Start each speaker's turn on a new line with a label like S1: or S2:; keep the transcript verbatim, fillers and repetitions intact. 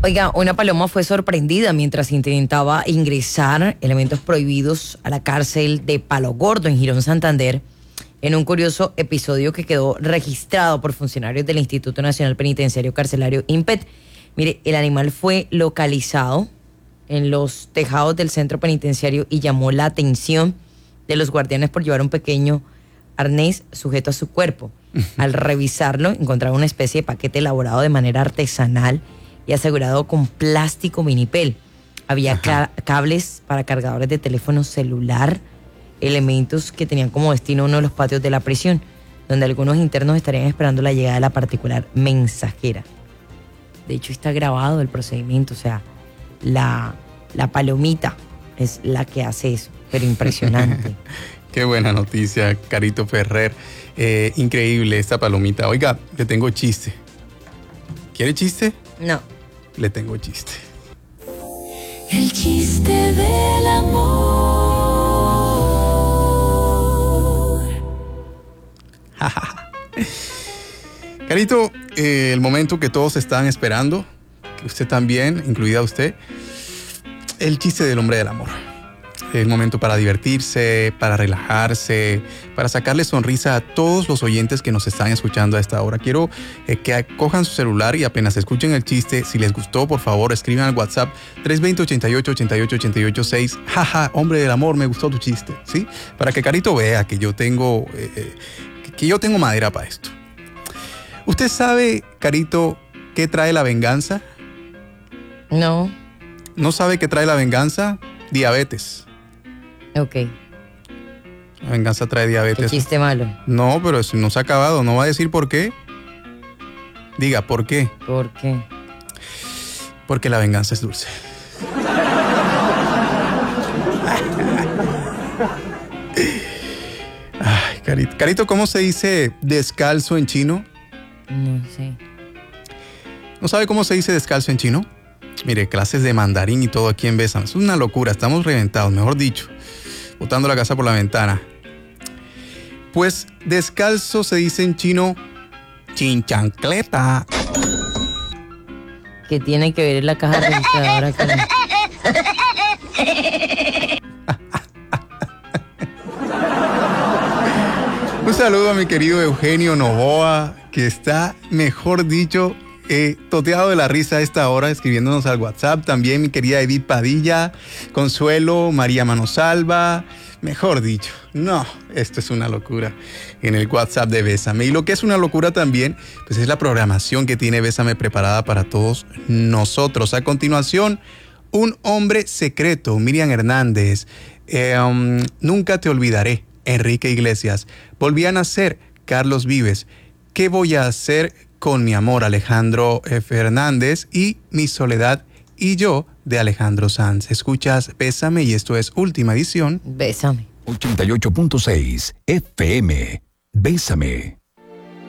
S1: Oiga, una paloma fue sorprendida mientras intentaba ingresar elementos prohibidos a la cárcel de Palo Gordo en Girón, Santander, en un curioso episodio que quedó registrado por funcionarios del Instituto Nacional Penitenciario Carcelario INPET. Mire, el animal fue localizado en los tejados del centro penitenciario y llamó la atención de los guardianes por llevar un pequeño arnés sujeto a su cuerpo. Al revisarlo, encontraron una especie de paquete elaborado de manera artesanal y asegurado con plástico vinipel. Había ca- cables para cargadores de teléfono celular, elementos que tenían como destino uno de los patios de la prisión, donde algunos internos estarían esperando la llegada de la particular mensajera. De hecho, está grabado el procedimiento, o sea, la, la palomita es la que hace eso, pero impresionante.
S2: Qué buena noticia, Carito Ferrer. Eh, increíble esta palomita. Oiga, le tengo chiste. ¿Quiere chiste?
S1: No.
S2: Le tengo chiste.
S3: El chiste del amor.
S2: Carito, eh, el momento que todos están esperando, que usted también, incluida usted, el chiste del hombre del amor. El momento para divertirse, para relajarse, para sacarle sonrisa a todos los oyentes que nos están escuchando a esta hora. Quiero eh, que cojan su celular y apenas escuchen el chiste, si les gustó, por favor, escriban al WhatsApp tres dos cero, ochenta y ocho, ochenta y ocho, ochenta y ocho seis. Jaja, hombre del amor, me gustó tu chiste, ¿sí? Para que Carito vea que yo tengo, eh, que yo tengo madera para esto. ¿Usted sabe, Carito, qué trae la venganza?
S1: No.
S2: ¿No sabe qué trae la venganza? Diabetes.
S1: Ok.
S2: La venganza trae diabetes.
S1: Qué chiste malo.
S2: No, pero eso no se ha acabado. ¿No va a decir por qué? Diga, ¿por qué?
S1: ¿Por qué?
S2: Porque la venganza es dulce. Ay, Carito. Carito, ¿cómo se dice descalzo en chino?
S1: No sé.
S2: ¿No sabe cómo se dice descalzo en chino? Mire, clases de mandarín y todo aquí en Bésame. Es una locura, estamos reventados, mejor dicho. Botando la casa por la ventana. Pues descalzo se dice en chino chinchancleta.
S1: ¿Qué tiene que ver la caja registradora con...
S2: Un saludo a mi querido Eugenio Novoa, que está, mejor dicho, eh, toteado de la risa a esta hora, escribiéndonos al WhatsApp. También mi querida Edith Padilla, Consuelo, María Manosalva, mejor dicho, no, esto es una locura en el WhatsApp de Bésame. Y lo que es una locura también, pues es la programación que tiene Bésame preparada para todos nosotros. A continuación, un hombre secreto, Miriam Hernández, eh, um, Nunca te olvidaré, Enrique Iglesias, Volví a nacer, Carlos Vives, ¿Qué voy a hacer con mi amor, Alejandro Fernández, y Mi soledad y yo, de Alejandro Sanz? Escuchas Bésame y esto es Última Edición.
S1: Bésame.
S4: ochenta y ocho punto seis F M. Bésame.